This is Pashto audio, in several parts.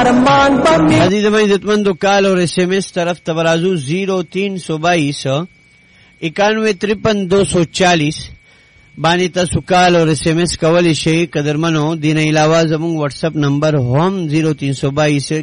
ارمان پمی عزیز میں عزتمندو کال اور ایس ایم ایس طرف تبرازو 0322 9153 باندې تاسو کال اور ایس ایم ایس کولی شئ. قدرمنو دین علاوه زموږ واتس اپ نمبر هم 0322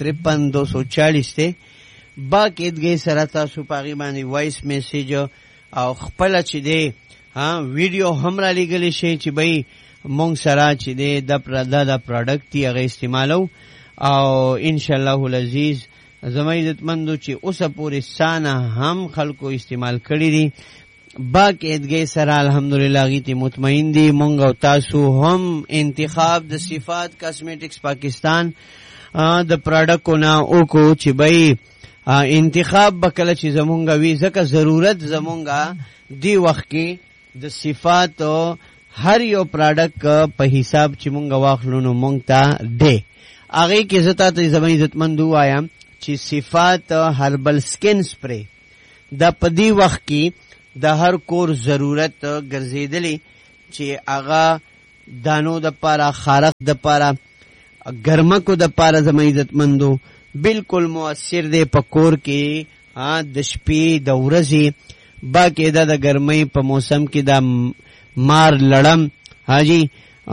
9153 ته باقاعدګۍ سره تاسو پاغي باندې وایس میسج او خپل چې دی ویډیو هم را لګلی شئ چې بای مونږ سره چې دی د پروډکټ دی هغه استعمالو او ان شاء الله العزیز زما عزتمندو چې اوسه پورې سانه هم خلکو استعمال کړی دي باقاعدګۍ سره الحمدلله غیتی مطمئن دي. مونږ او تاسو هم انتخاب د صفات کاسمیټکس پاکستان د پروډکټ نه وکړو چې بای انتخاب بکله چې زمونږ وی ځکه ضرورت زمونږه دی وخت کې د صفات هر یو پروډکټ په حساب چې مونږ واخلو نو مونږ ته دی هغه کې زتا ته زما عزتمند وایم چې صفات هربل سکن سپری د پدی وخت کې د هر کور ضرورت ګرځیدلی چې هغه دانو د پاره خارق د پاره ګرمکو د پاره زما عزتمندو بالکل مؤثر دی په کور کې د شپې د ورځې باقاعده د ګرمۍ په موسم کې د مار لړم حاجی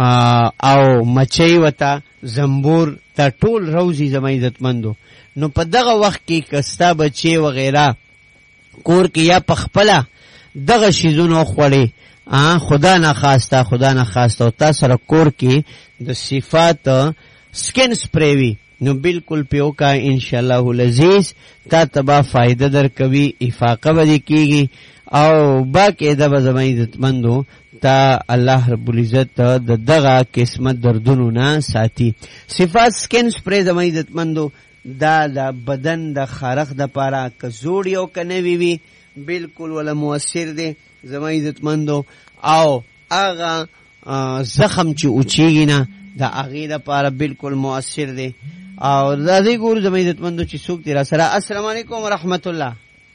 او مچۍ وتا زنبور تا ټول روزي زما عزتمندو نو په دغه وخت کې کستا بچي وغیرہ کور کې یا پخپلا دغه شیزونو خوړي خدا نه خواسته او تاسو سره کور کې د صفات سکن سپریوي نو بالکل پیو کا ان شاء الله العزیز تا تبا فائدہ در کوي افاقه بدی کیږي او باقاعده به زما عزتمندو تا الله رب العزت د دغه قسمت دردونو نه ساتي. صفات سکن سپری زما عزتمندو دا د بدن د خارق د پاره کزوړ یو کنوي وی بالکل ولا مؤثر دی زما عزتمندو او هغه زخم چې اوچیږي نه د هغې لپاره بالکل مؤثر دی او دا دې ګورو زما عزتمندو چې څوک دی را سره. السلام علیکم ورحمت الله.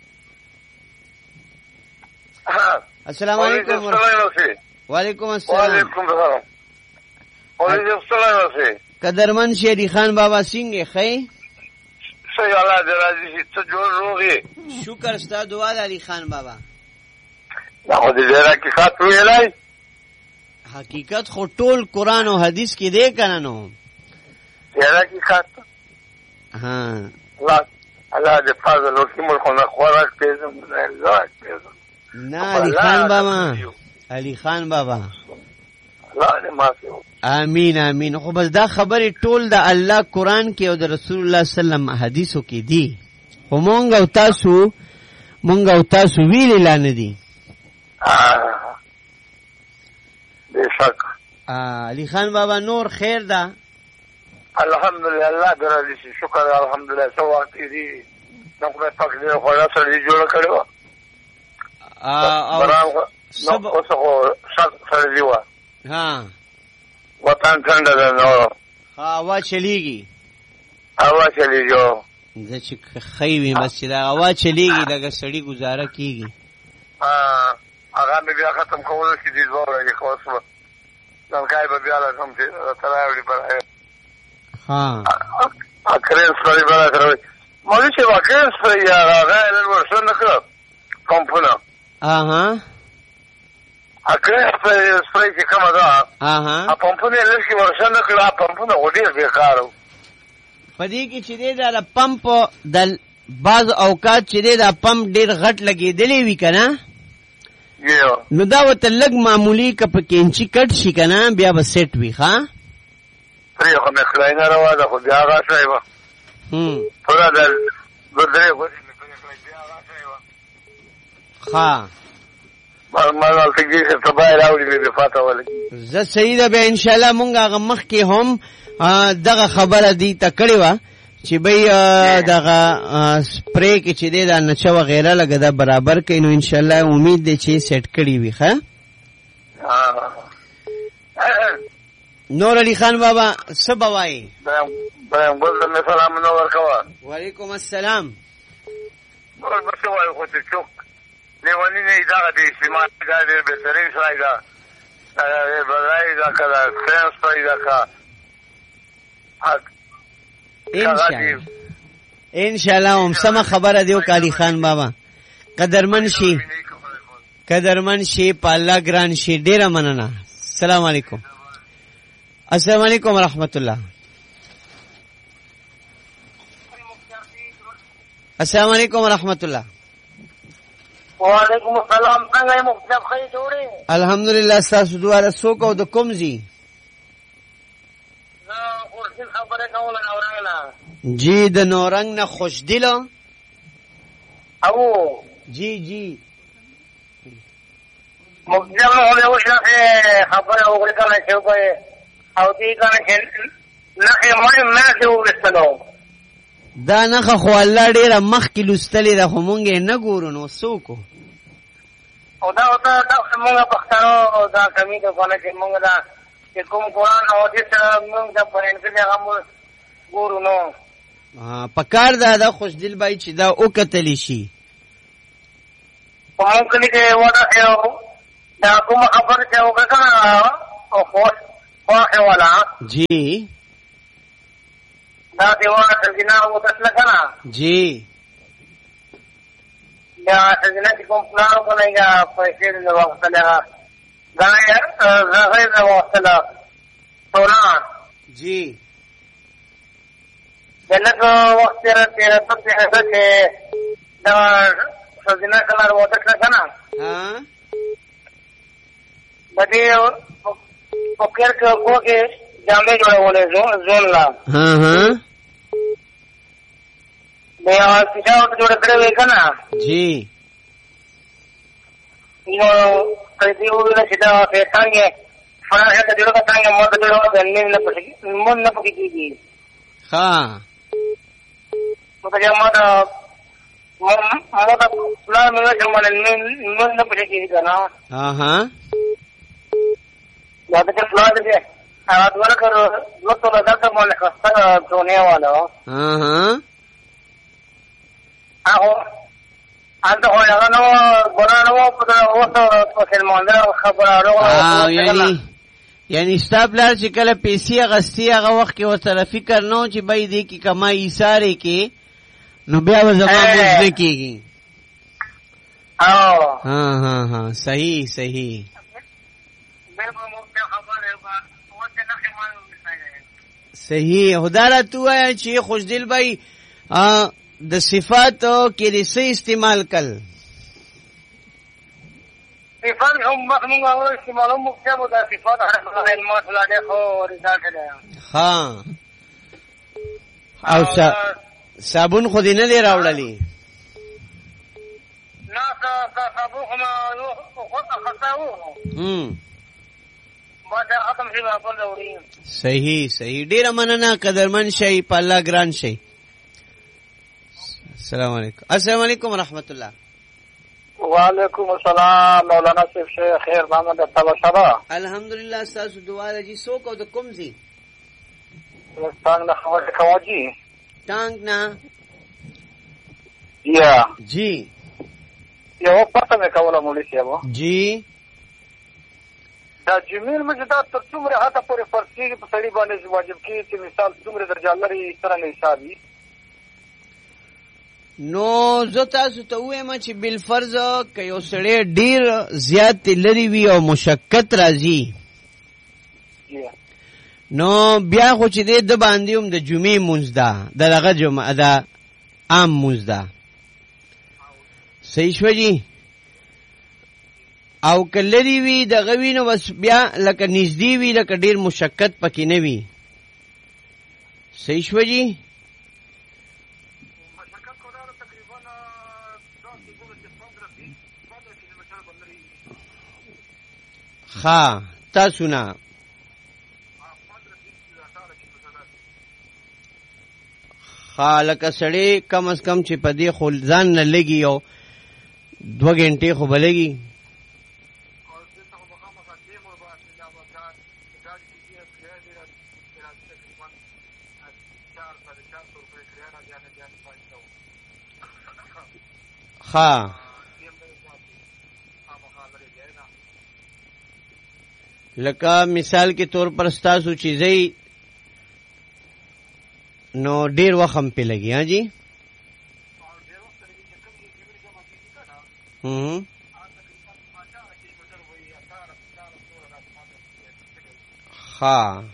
السلام علیکم وعلیکم السلام. قدرمن شیری خان بابا سنگه خی صحیح الله دې راضي شي ته جوړ روغي شکر ستا دعا د علی خان بابا دا خو دې حقیقت ویلای حقیقت خو ټول قرآن او حدیث کې دی کنه نو دې حقیقت الله دې فضل وکړي ملک نه خوراک پیژم نه علی خان بابا الله دې معافي آمین آمین. خو بس دا خبرې ټول د الله قرآن کې او د رسول الله صلی الله علیه وسلم حدیثو کې دي خو مونږ او تاسو ویلې لا نه دي. بشک علی خان بابا نور خیر ده الحمدلله الله درازي شکر الحمدلله سو وخت دي نو په پاک دې خو لا سړي جوړ کړو او سب اوسه سره دی وا وطن څنګه ده نو هوا چلیږي زه چې خیوي مسله هوا چلیږي لکه سړی گزاره کیږي هغه مې بیا ختم کولو چې دې زوره کې خلاص نن کای به بیا لا کوم چې تراوی پر اکرین سوري بلا تراوی مولوی چې واکرین سوري هغه له ورسره نکړه کمپونه اکرین سوري چې کومه ده پمپونه لږ ورسره نکړه پمپونه وړي بیکارو پدې کې چې دا پمپ د بعض اوقات چې دا پمپ ډیر غټ لګېدلی وي کنه نو دا وته لګ معمولی کپ کینچی کټ شي کنه بیا به سیټ وي ها پرې خو مې خلای نه راو دا خو بیا راځي و پورا د ګردې غوړي مې بیا راځي و ما ولته کې څه تبای راوړي به فاته ولې ز سیده به ان شاء الله مونږه هغه مخ کې هم دغه خبره دی تکړه وا چې بای دغه سپری کې چې دا نچا وغیرہ لګا دا برابر کینو ان شاء الله امید دی چې سیټ کړي وي ښه نور علی خان بابا سبوای بل سلام نو ورکوا وعلیکم السلام نور بسوای خو ته چوک لیوانی نه دا د استعمال دا د بهترین شای دا بلای دا کړه سنس پیدا کا انشاءالله هم سم خبره دیو کالی خان بابا قدرمن شي په الله ګران شي. ډیره مننه. السلام علیکم. السلام علیکم ورحمت الله. السلام علیکم ورحمت الله. وعلیکم السلام. څنګه مختلف خی جوړې؟ الحمدلله. تاسو دواړه څوک او د کوم ځای؟ زه خوشدل خبره کوله نورنګ نه. جی د نورنګ نه خوشدل او جی مختلف نو له وشه خبره وګړه کنه چې په او دې کنه نه ما څه وستلو دا نه خو الله ډیره مخ کې لستلې ده خو مونږ نه ګورو نو څوک او دا موږ پښتنو دا کمی ده کنه چې موږ دا چې کوم قرآن او دې موږ دا پرېن کې هغه ګورو نو پکار دا خوشدل بای چې دا او کتلی شي موږ کلی کې ودا دا کوم خبر چې وکړه او خو والا جی دا دیوانه سجنا و تسلا کنه جی یا سجنا چې کوم پلان وکړایګه پیسې د وخت لغه غیر وخت لا سونا جی دلته وخت تیر ته چې دا سجنا کلر و تسلا کنه ها بده اوکر کو کې جامې جوړولې زون لا ها بیا چې جوړ کړې کنه جی نو پرې ویل چې دا په څنګه فراه ته جوړ کړه څنګه مو ته جوړ کړل نه پښې مون نه پکې کیږي ها نو ته ما دا پلان مې جوړ نه پښې کیږي کنه ها دا ته پلان دې ادوار کر لو تو لگا کر مول خستا دھونے والا ہاں اهو انت هو لگا نو بنا نو وہ تو سلمان خبر یعنی سٹاپلر چې کله پیسې غستی هغه وخت کې وسره فکر نو چې بای دې کی کمای ساره کې نو بیا و زما مزه کیږي. ها صحیح صحیح. خدای تو ہے چې خوشدل بھائی د صفات کې د څه استعمال کل صفات هم مخمون او استعمال مکتب د صفات هر علمات لا ده خو رضا ده. ها او صابون خو دې نه دی راوړلی نه صابون هم خو خاصو صحیح. ډیره مننه قدرمن شي په الله ګران شي. السلام علیکم. السلام علیکم ورحمت الله. وعلیکم السلام مولانا صاحب شیخ خیر محمد تبشرا. الحمدلله. تاسو دعا لږی څوک او د کوم ځای؟ څنګه نه خبره کوي ټانګ نه یا جی یو پته مې کوله مولوی صاحب جی دا جمیل مجدات تر څومره هاته پورې فرض کېږي په سړي باندې واجب کېږي چې مثال څومره درجه لري څرنګه حسابي نو زه تاسو ته وایم چې بالفرض که یو سړی ډیر زیات لري وي او مشقت راځي نو بیا خو چې د باندې هم د جمعې مونځ ده دغه جمعه ده عام مونځ ده صحیح شو جی او کلری وی د غوینو بس بیا لکه نږدې وی لکه ډیر مشقت پکې نه وی صحیح شو جی ها تاسو نه لکه سړی کم از کم چې په دې خو ځان نه لګي او 2 غنټې خو بلګي ها لکه مثال کے طور پر ستاسو چیزیں نو ډیر وخت هم په لګي ها جی ها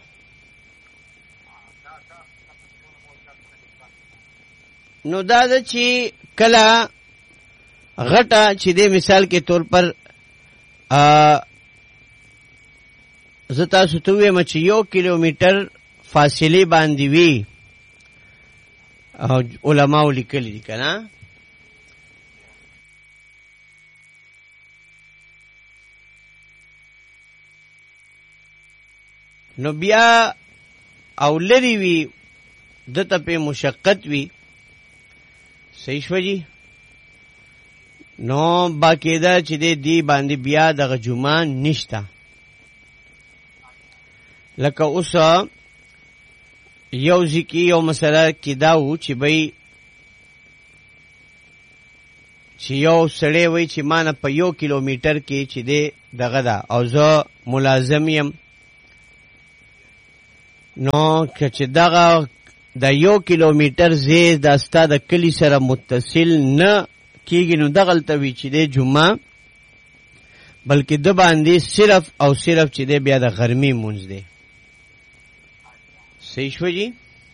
نو دا چې کله غټه چې د مثال کې طور پر زتا ستوې مچ 1 کیلومتر فاصله باندې وی علماء لیکلي دي کنه نو بیا او لري وی دته په مشقت وی صحیح شو جی نو باقاعده چې دی باندې بیا د جمعه نشتا لکه اوس یو ځکه یو مسله کې داو چې بای چې یو سړی وای چې مان په 1 کیلومتر کې چې دی دغه دا او زه ملازم یم نو چې دغه د 1 کیلومتر زی د استاد کلی سره متصل نه کیږي نو دغه تلوي چې دی جمعه بلکې د باندې صرف او صرف چې دی بیا د غرمې مونږ دی صحیح شو جی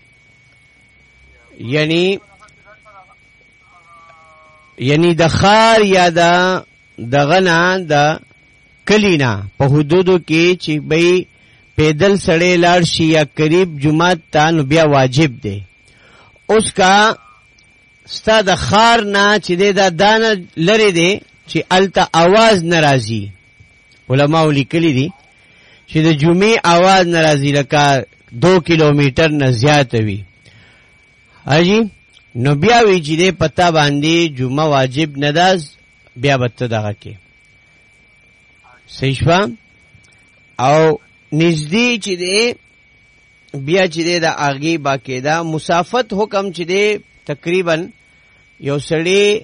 یعنی د خار یا د غنا د کلینا په حدودو کې چې بای پیدل سړی لاړ شي یا قریب جمعه ته نو بیا واجب دی اوس کا ستا د خار نه چې دا دانه لري دی چې الته आवाज ناراضي علماء لیکلي دي چې د جمعې आवाज ناراضي لکه 2 کیلومتر نه زیات وي اجي نو بیا وی چې پتا باندې جمعه واجب نه ده بیا بت دغه کې صحیح شو او نزدې چې دی بیا چې دی د اغي باقاعده مسافت حکم چې دی تقریبا یو سړی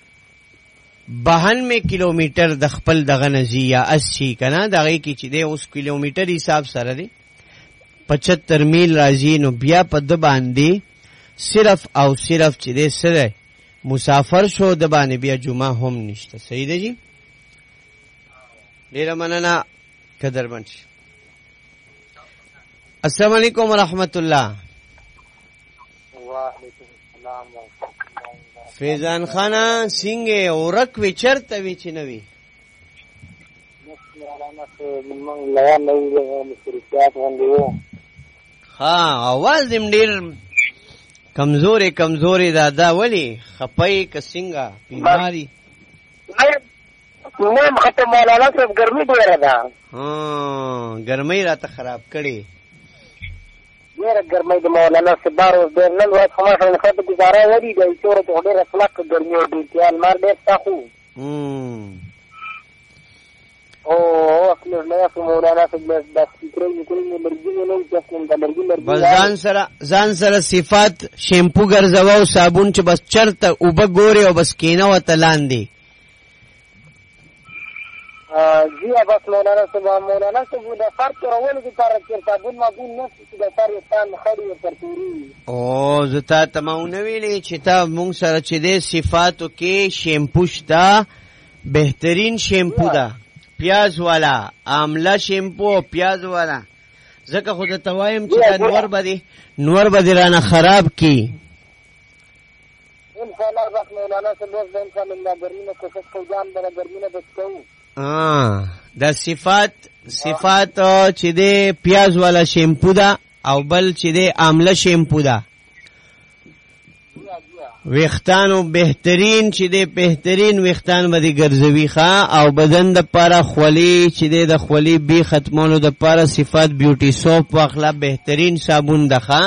92 کیلومتر د خپل دغه نزی یا 80 کنه دغه کې چې دی اوس کیلومتر حساب سره دی 75 میل راځي نو بیا په د باندې صرف او صرف چې دی سره مسافر شو د باندې بیا جمعه هم نشته صحیح دی جی ډیر مننه قدرمن السلام علیکم ورحمت الله وعلیکم السلام ورحمت الله فیضان خانه څنګه اورک وچرته وی چې نوی ها आवाज دې ډیر کمزوري دا ولی خپای کسنګا بیماری نو ختم مولانا صاحب ګرمي ډیره ده ګرمي راته خراب کړي ډیره ګرمي د مولانا صاحب بارو ډیر نن وخت خماشه نه خاطر گزاره وری د چورت ډیره فلک ګرمي او ډیال مار ډیر تاخو او اصل نه مولانا صاحب د فکرې کولې مرګي نه چې د مرګي ځان سره صفات شیمپو ګرځاو او صابون چې بس چرته او بګوري او بس کینه و تلاندې جی بس مولانا صاحب د فرق راول کی پر چې صابون مابون نه چې د تاریخان خړی او ترتوري او زتا تماونه ویلې چې تا مونږ سره چې د صفاتو کې شیمپو شتا بهترین شیمپو ده پیاز والا آمله شیمپو پیاز والا زکه خود توایم چې نور بده رانه خراب کی ان شاء الله بس مولانا صاحب د انسان الله ګرمینه کوشش کوو ځان د ګرمینه بچو دا صفات چې د پیاز والا شیمپو ده او بل چې د آمله شیمپو ده ویختانو بهترین چې د بهترین ویختان باندې ګرځوي ښا او بدن د پاره خولي چې د خولي بي ختمولو د پاره صفات بیوټي سوپ واخلا بهترین صابون ده ښا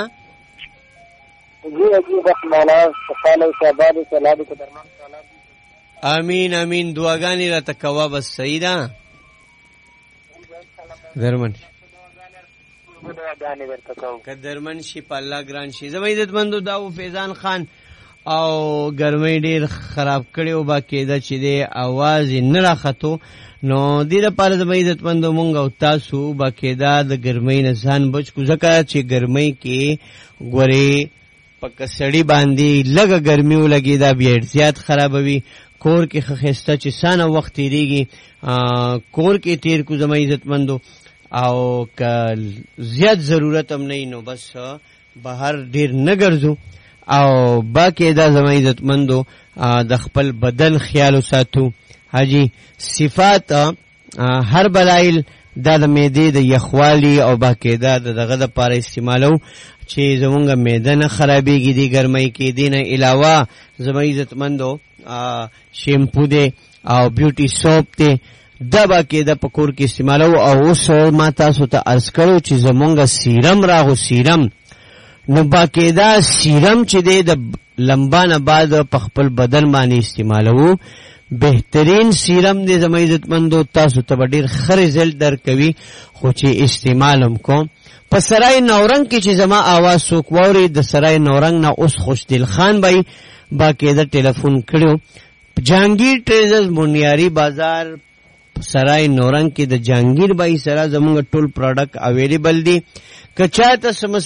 جی بس مولانا صالح شهباز صلاح دې درمان امین دعاګانې را تکوا بس صحیح ده درمن درمن شي په الله ګران شي زما عزت مندو داو فیضان خان او ګرمۍ ډیر خراب کړي او باقاعده چې دی आवाज نه راخته نو دې لپاره زما عزت مندو مونږ او تاسو باقاعده د ګرمۍ نه ځان بچ کو ځکه چې ګرمۍ کې ګوري په کسړی باندې لګه ګرمي ولګي دا بیا زیات خرابوي کور کې خخسته چې سانه وخت تیریږي کور کې تیر کو زما عزتمندو او که زیات ضرورت هم نه نو بس بهر ډیر نه ګرځو او باقی دا زما عزتمندو د خپل بدن خیال ساتو حاجی صفات هر بلایل دا د معدې د یخوالي او باقی دا دغه د پاره استعمالو چې زمونږه معده نه خرابېږي دی ګرمۍ کې دی نه علاوه زما عزتمندو شیمپو دی او بیوټي سوپ دی دا باقی دا پکور کې استعمالو او اوس ما تاسو ته عرض کړو چې زمونږه سیرم راغو سیرم نو باقی دا سیرم چې دی د لمبانه بعد په خپل بدن باندې استعمالو بهترین سیرم دی زما عزتمندو تاسو ته ډیر ښه رزلټ درکوي خو چې استعمالم کوم په سرای نورنګ کې چې زما आवाज څوک واوري د سرای نورنګ نه اوس خوشدل خان بھائی باقاعده ټلیفون کړو جهانگیر ټریزرز بنیاری بازار سرای نورنګ کې د جهانگیر بھائی سره زموږ ټول پروډکټ اویلیبل دي که چاته